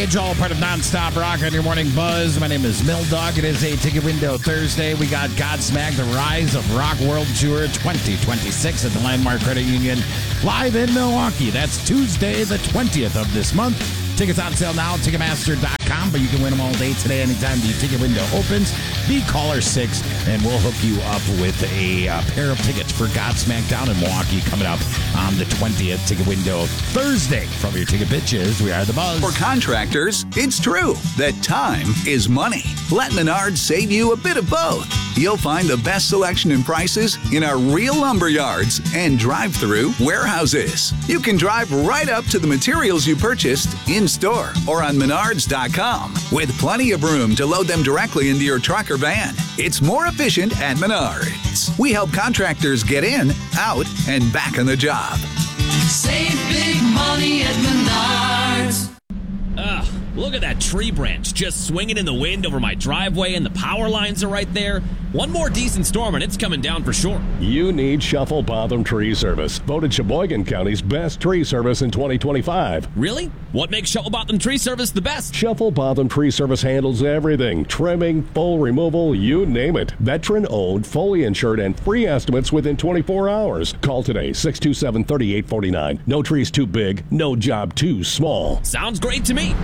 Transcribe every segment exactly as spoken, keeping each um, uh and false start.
It's all part of Non-Stop Rock on your morning buzz. My name is Mill Dog. It is a Ticket Window Thursday. We got Godsmack, the Rise of Rock World Tour twenty twenty-six at the Landmark Credit Union live in Milwaukee. That's Tuesday, the twentieth of this month. Tickets on sale now at Ticketmaster dot com, but you can win them all day today anytime the ticket window opens. Be caller six, and we'll hook you up with a uh, pair of tickets for Godsmack down in Milwaukee coming up on the twentieth. Ticket window Thursday. From your ticket bitches, we are the Buzz. For contractors, it's true that time is money. Let Menards save you a bit of both. You'll find the best selection and prices in our real lumber yards and drive-through warehouses. You can drive right up to the materials you purchased in-store or on Menards dot com with plenty of room to load them directly into your truck or van. It's more efficient at Menards. We help contractors get in, out, and back on the job. Save big money at Menards. Ugh, look at that tree branch just swinging in the wind over my driveway, and the power lines are right there. One more decent storm and it's coming down for sure. You need Shuffle Botham Tree Service, voted Sheboygan County's best tree service in twenty twenty-five. Really? What makes Shuffle Botham Tree Service the best? Shuffle Botham Tree Service handles everything. Trimming, full removal, you name it. Veteran-owned, fully insured, and free estimates within twenty-four hours. Call today, six two seven, three eight four nine. No trees too big, no job too small. Sounds great to me.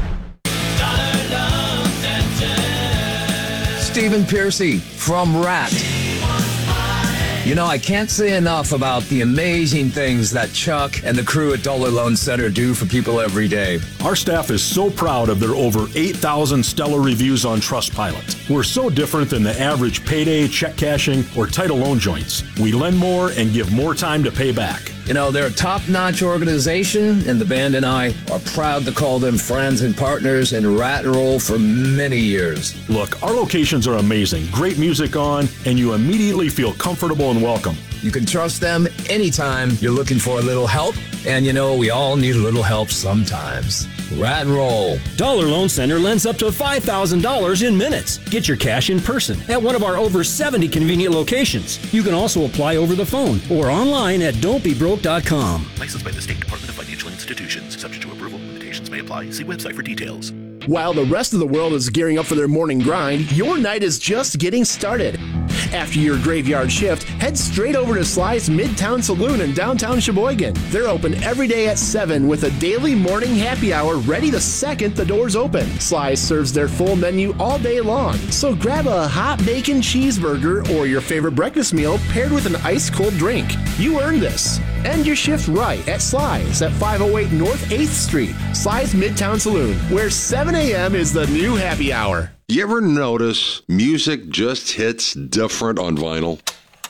Stephen Piercy from Rat. You know, I can't say enough about the amazing things that Chuck and the crew at Dollar Loan Center do for people every day. Our staff is so proud of their over eight thousand stellar reviews on Trustpilot. We're so different than the average payday, check cashing, or title loan joints. We lend more and give more time to pay back. You know, they're a top-notch organization, and the band and I are proud to call them friends and partners in Rat and Roll for many years. Look, our locations are amazing. Great music on, and you immediately feel comfortable and welcome. You can trust them anytime you're looking for a little help, and you know, we all need a little help sometimes. Rat and Roll. Dollar Loan Center lends up to five thousand dollars in minutes. Get your cash in person at one of our over seventy convenient locations. You can also apply over the phone or online at don't be broke dot com. Licensed by the State Department of Financial Institutions. Subject to approval. Limitations may apply. See website for details. While the rest of the world is gearing up for their morning grind, your night is just getting started. After your graveyard shift, head straight over to Sly's Midtown Saloon in downtown Sheboygan. They're open every day at seven with a daily morning happy hour ready the second the doors open. Sly's serves their full menu all day long, so grab a hot bacon cheeseburger or your favorite breakfast meal paired with an ice-cold drink. You earned this. End your shift right at Sly's at five oh eight North eighth Street. Sly's Midtown Saloon, where seven a.m. is the new happy hour. You ever notice music just hits different on vinyl?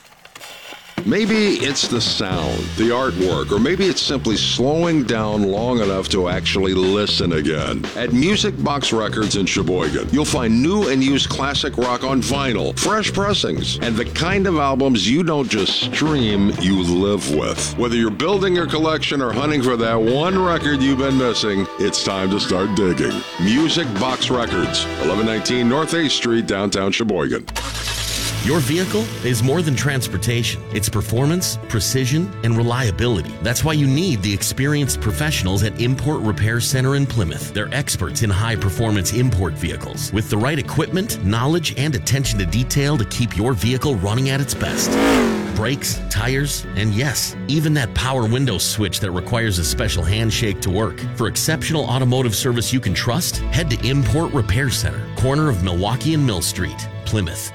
Maybe it's the sound, the artwork, or maybe it's simply slowing down long enough to actually listen again. At Music Box Records in Sheboygan, you'll find new and used classic rock on vinyl, fresh pressings, and the kind of albums you don't just stream, you live with. Whether you're building your collection or hunting for that one record you've been missing, it's time to start digging. Music Box Records, eleven nineteen North eighth Street, downtown Sheboygan. Your vehicle is more than transportation. It's performance, precision, and reliability. That's why you need the experienced professionals at Import Repair Center in Plymouth. They're experts in high-performance import vehicles with the right equipment, knowledge, and attention to detail to keep your vehicle running at its best. Brakes, tires, and yes, even that power window switch that requires a special handshake to work. For exceptional automotive service you can trust, head to Import Repair Center, corner of Milwaukee and Mill Street, Plymouth.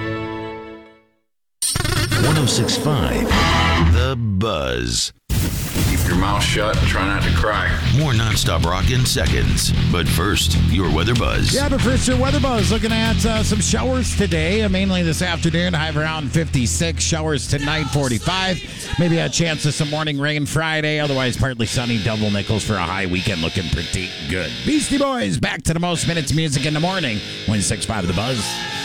one oh six point five The Buzz. Keep your mouth shut and try not to cry. More nonstop rock in seconds. But first, your weather buzz. Yeah, but first, your weather buzz. Looking at uh, some showers today, uh, mainly this afternoon. High of around fifty-six. Showers tonight, forty-five. Maybe a chance of some morning rain Friday. Otherwise, partly sunny. Double nickels for a high weekend. Looking pretty good. Beastie Boys, back to the most minutes music in the morning. one six point five The Buzz.